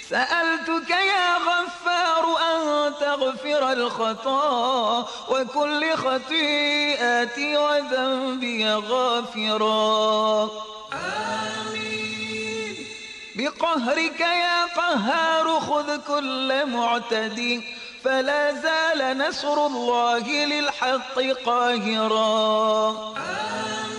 سألتك يا غفار أن تغفر الخطا وكل خطيئتي وذنبي غافرا. آمين. بقهرك يا قهار خذ كل معتدي فلا زال نصر الله للحق قاهرا. آمين.